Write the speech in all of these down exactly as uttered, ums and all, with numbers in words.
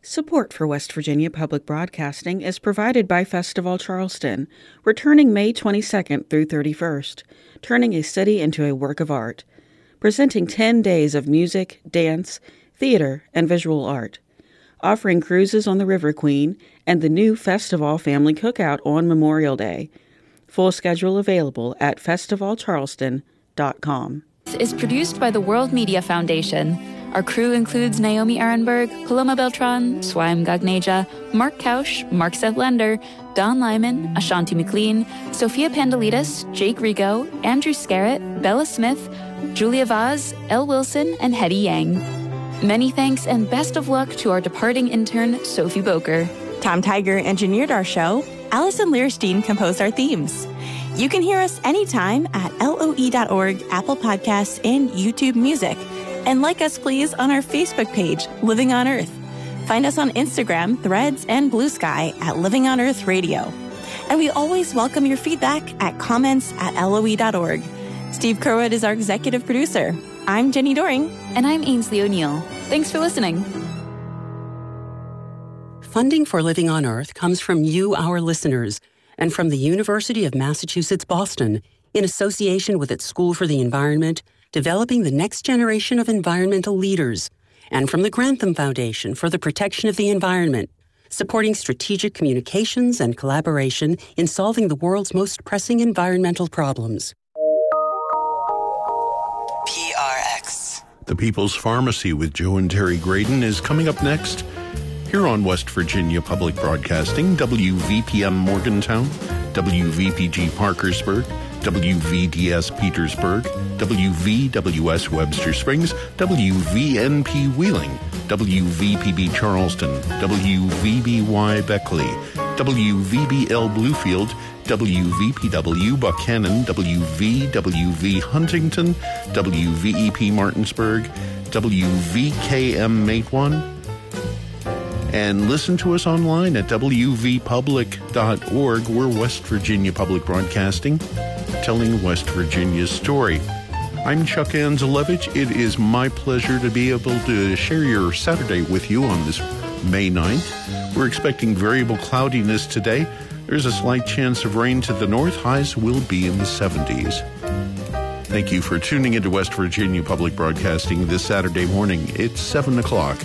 Support for West Virginia Public Broadcasting is provided by Festival Charleston, returning May twenty-second through thirty-first, turning a city into a work of art, presenting ten days of music, dance, theater, and visual art, offering cruises on the River Queen and the new Festival Family Cookout on Memorial Day. Full schedule available at festival charleston dot com. Is produced by the World Media Foundation. Our crew includes Naomi Ehrenberg, Paloma Beltran, Swayam Gagneja, Mark Kausch, Mark Seth Lender, Don Lyman, Ashanti McLean, Sophia Pandelides, Jake Rigo, Andrew Scarrett, Bella Smith, Julia Vaz, Elle Wilson, and Hetty Yang. Many thanks and best of luck to our departing intern, Sophie Boker. Tom Tiger engineered our show. Allison Learstein composed our themes. You can hear us anytime at L O E dot org, Apple Podcasts, and YouTube Music. And like us, please, on our Facebook page, Living on Earth. Find us on Instagram, Threads, and Blue Sky at Living on Earth Radio. And we always welcome your feedback at comments at L O E dot org. Steve Kerwood is our executive producer. I'm Jenny Doring. And I'm Ainsley O'Neill. Thanks for listening. Funding for Living on Earth comes from you, our listeners, and from the University of Massachusetts Boston, in association with its School for the Environment, developing the next generation of environmental leaders, and from the Grantham Foundation for the Protection of the Environment, supporting strategic communications and collaboration in solving the world's most pressing environmental problems. P R X. The People's Pharmacy with Joe and Terry Graydon is coming up next here on West Virginia Public Broadcasting, W V P M Morgantown, W V P G Parkersburg, W V D S Petersburg, W V W S Webster Springs, W V N P Wheeling, W V P B Charleston, W V B Y Beckley, W V B L Bluefield, W V P W Buchanan, W V W V Huntington, W V E P Martinsburg, W V K M Matewan, and listen to us online at W V public dot org. We're West Virginia Public Broadcasting, telling West Virginia's story. I'm Chuck Anzelevich. It is my pleasure to be able to share your Saturday with you on this May ninth. We're expecting variable cloudiness today. There's a slight chance of rain to the north. Highs will be in the seventies. Thank you for tuning into West Virginia Public Broadcasting this Saturday morning. It's seven o'clock.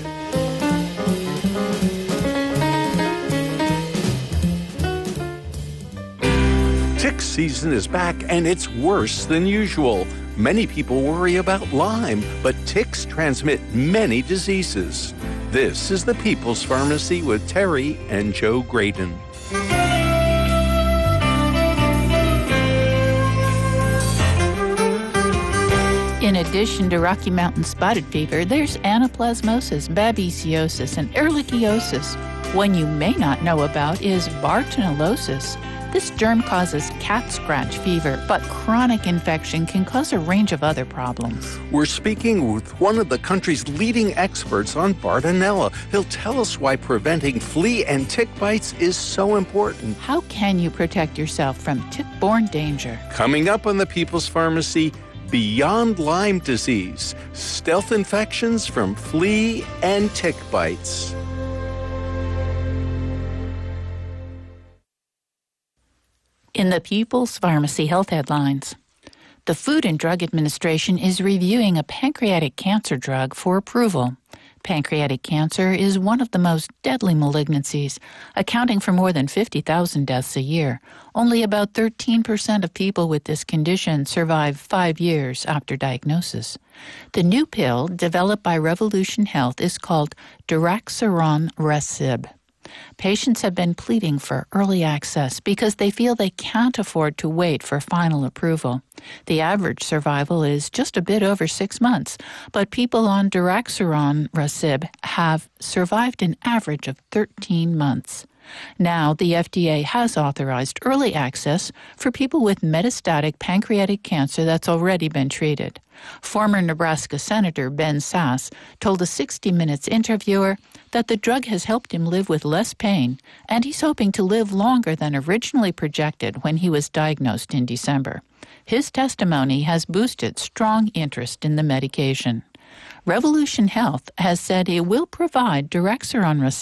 Tick season is back, and it's worse than usual. Many people worry about Lyme, but ticks transmit many diseases. This is the People's Pharmacy with Terry and Joe Graydon. In addition to Rocky Mountain spotted fever, there's anaplasmosis, babesiosis, and ehrlichiosis. One you may not know about is Bartonellosis. This germ causes cat scratch fever, but chronic infection can cause a range of other problems. We're speaking with one of the country's leading experts on Bartonella. He'll tell us why preventing flea and tick bites is so important. How can you protect yourself from tick-borne danger? Coming up on the People's Pharmacy, Beyond Lyme Disease, stealth infections from flea and tick bites. In the People's Pharmacy Health Headlines, the Food and Drug Administration is reviewing a pancreatic cancer drug for approval. Pancreatic cancer is one of the most deadly malignancies, accounting for more than fifty thousand deaths a year. Only about thirteen percent of people with this condition survive five years after diagnosis. The new pill, developed by Revolution Health, is called Daraxonrasib. Patients have been pleading for early access because they feel they can't afford to wait for final approval. The average survival is just a bit over six months, but people on Daraxonrasib have survived an average of thirteen months. Now, the F D A has authorized early access for people with metastatic pancreatic cancer that's already been treated. Former Nebraska Senator Ben Sasse told a sixty minutes interviewer that the drug has helped him live with less pain, and he's hoping to live longer than originally projected when he was diagnosed in December. His testimony has boosted strong interest in the medication. Revolution Health has said it will provide Daraxonrasib